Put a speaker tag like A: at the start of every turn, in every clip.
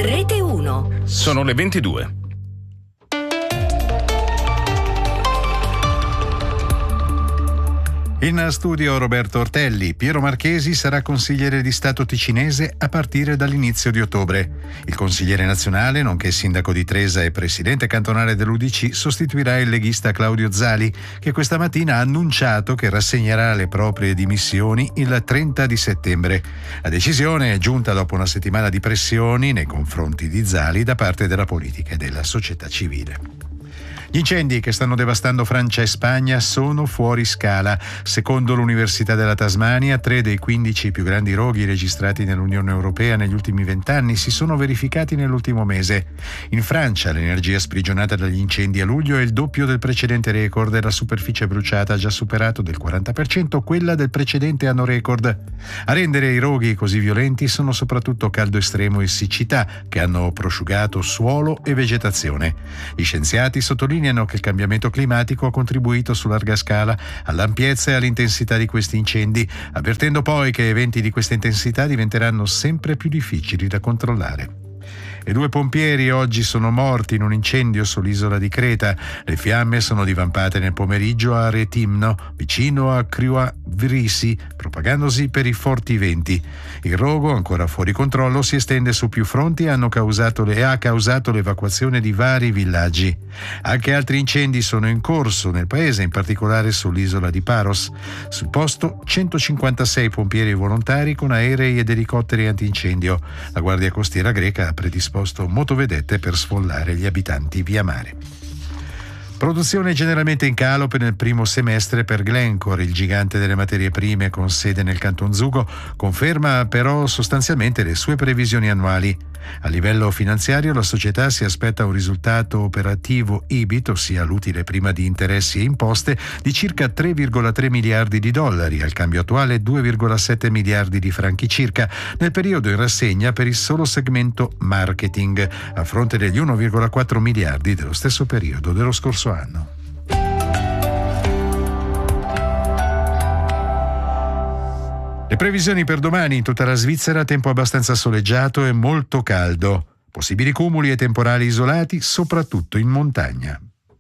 A: Rete 1.
B: Sono le 22.
C: In studio Roberto Ortelli. Piero Marchesi sarà consigliere di Stato ticinese a partire dall'inizio di ottobre. Il consigliere nazionale, nonché sindaco di Tresa e presidente cantonale dell'UDC, sostituirà il leghista Claudio Zali, che questa mattina ha annunciato che rassegnerà le proprie dimissioni il 30 di settembre. La decisione è giunta dopo una settimana di pressioni nei confronti di Zali da parte della politica e della società civile. Gli incendi che stanno devastando Francia e Spagna sono fuori scala. Secondo l'Università della Tasmania, 3 dei 15 più grandi roghi registrati nell'Unione Europea negli ultimi 20 anni si sono verificati nell'ultimo mese. In Francia l'energia sprigionata dagli incendi a luglio è il doppio del precedente record e la superficie bruciata ha già superato del 40% quella del precedente anno record. A rendere i roghi così violenti sono soprattutto caldo estremo e siccità, che hanno prosciugato suolo e vegetazione. Gli scienziati sottolineano che il cambiamento climatico ha contribuito su larga scala all'ampiezza e all'intensità di questi incendi, avvertendo poi che eventi di questa intensità diventeranno sempre più difficili da controllare. E 2 pompieri oggi sono morti in un incendio sull'isola di Creta. Le fiamme sono divampate nel pomeriggio a Retimno, vicino a Crioavrisi, propagandosi per i forti venti. Il rogo, ancora fuori controllo, si estende su più fronti e ha causato l'evacuazione di vari villaggi. Anche altri incendi sono in corso nel paese, in particolare sull'isola di Paros. Sul posto 156 pompieri volontari con aerei ed elicotteri antincendio. La Guardia Costiera greca ha predisposto motovedette per sfollare gli abitanti via mare. Produzione generalmente in calo nel primo semestre per Glencore, il gigante delle materie prime con sede nel Canton Zugo, conferma però sostanzialmente le sue previsioni annuali. A livello finanziario la società si aspetta un risultato operativo EBIT, ossia l'utile prima di interessi e imposte, di circa 3,3 miliardi di dollari, al cambio attuale 2,7 miliardi di franchi circa, nel periodo in rassegna per il solo segmento marketing, a fronte degli 1,4 miliardi dello stesso periodo dello scorso anno. Le previsioni per domani: in tutta la Svizzera tempo abbastanza soleggiato e molto caldo. Possibili cumuli e temporali isolati, soprattutto in montagna.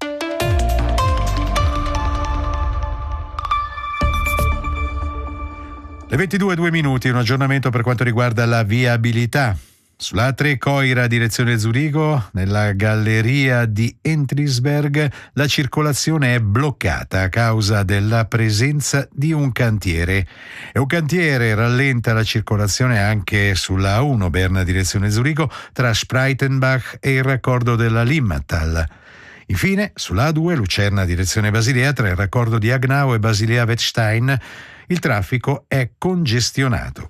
C: Le 22:02, un aggiornamento per quanto riguarda la viabilità. Sulla A3 Coira direzione Zurigo, nella galleria di Entrisberg, la circolazione è bloccata a causa della presenza di un cantiere. E un cantiere rallenta la circolazione anche sulla A1 Berna direzione Zurigo, tra Spreitenbach e il raccordo della Limmattal. Infine, sulla A2 Lucerna direzione Basilea, tra il raccordo di Agnau e Basilea-Wettstein, il traffico è congestionato.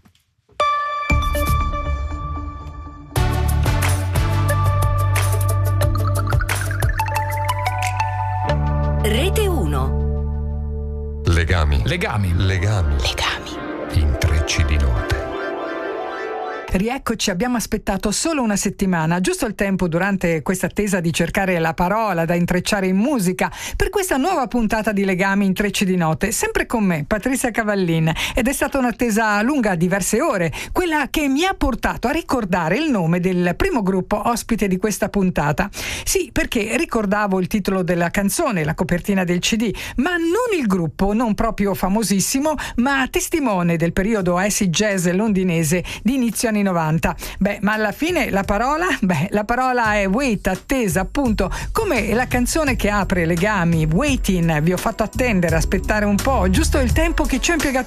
A: Rete 1.
D: Legami. Intrecci di note.
E: Rieccoci, abbiamo aspettato solo una settimana, giusto il tempo durante questa attesa di cercare la parola da intrecciare in musica per questa nuova puntata di Legami Intrecci di Note, sempre con me, Patrizia Cavallin, ed è stata un'attesa lunga, diverse ore, quella che mi ha portato a ricordare il nome del primo gruppo ospite di questa puntata. Sì, perché ricordavo il titolo della canzone, la copertina del CD, ma non il gruppo, non proprio famosissimo, ma testimone del periodo acid jazz londinese di inizio anni 90. Ma alla fine la parola è wait, attesa, appunto, come la canzone che apre Legami, Waiting. Vi ho fatto attendere, aspettare un po', giusto il tempo che ci ha impiegato